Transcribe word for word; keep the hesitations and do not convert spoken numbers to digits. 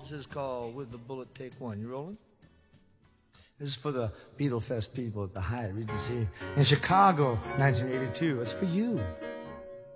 This is called With the Bullet Take One. You rolling? This is for the Beatle Fest people at the Hyatt Regency in Chicago, nineteen eighty-two. It's for you.